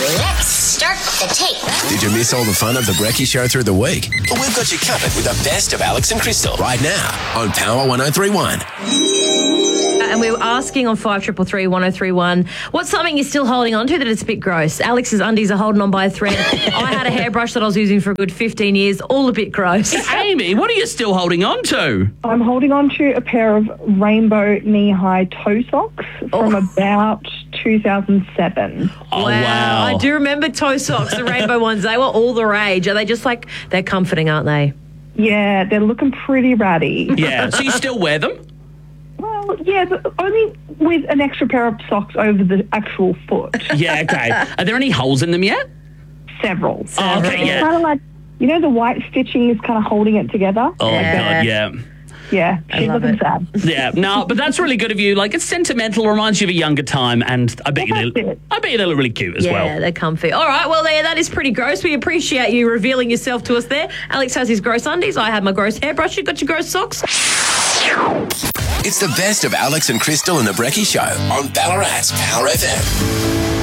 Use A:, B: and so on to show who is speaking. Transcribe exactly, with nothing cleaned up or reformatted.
A: Let's start the tape.
B: Did you miss all the fun of the Brekkie Show through the week? Well, we've got you covered with the best of Alex and Crystal right now on Power one oh three one.
C: And we were asking on five triple three one oh three one, what's something you're still holding on to that it's a bit gross? Alex's undies are holding on by a thread. I had a hairbrush that I was using for a good fifteen years, all a bit gross.
D: Amy, what are you still holding on to?
E: I'm holding on to a pair of rainbow knee-high toe socks from
C: Oh.
E: about two thousand seven.
D: Oh, wow.
C: I do remember toe socks, the rainbow ones. They were all the rage. Are they just like, they're comforting, aren't they?
E: Yeah, they're looking pretty ratty.
D: Yeah, so you still wear them?
E: Well, yeah, but only with an extra pair of socks over the actual foot.
D: Yeah, okay. Are there any holes in them yet?
E: Several.
D: Oh, okay,
E: It's
D: yeah.
E: kind of like, you know, the white stitching is kind of holding it together.
D: Oh,
C: Yeah.
D: God, yeah.
E: Yeah, she's
C: love
E: looking
C: it.
E: sad.
D: Yeah, no, but that's really good of you. Like, it's sentimental, reminds you of a younger time, and I bet,
E: Well,
D: you,
E: that's
D: they,
E: it.
D: I bet you they look really cute as
C: Yeah,
D: well.
C: they're comfy. All right, well, there, that is pretty gross. We appreciate you revealing yourself to us there. Alex has his gross undies. I have my gross hairbrush. You got your gross socks.
B: It's the best of Alex and Crystal and the Brekkie Show on Ballarat's Power F M.